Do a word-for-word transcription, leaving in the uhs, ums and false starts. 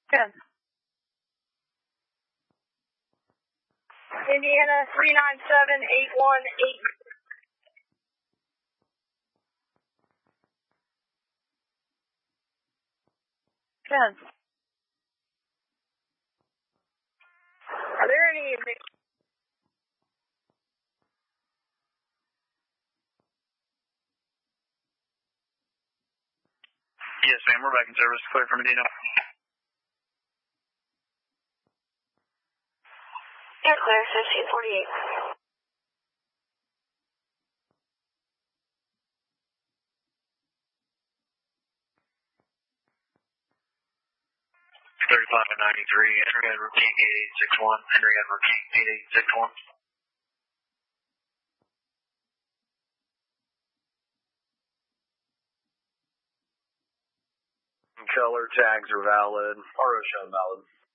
ten. Indiana three nine seven eight one eight. ten. Are there any... Yes, ma'am. We're back in service. Clear for Medina. Yeah, clear. fifteen forty-eight. thirty-five and ninety-three. Henry Edward King eight eight six one. Henry Edward King eight eight six one. Color tags are valid. R O show valid.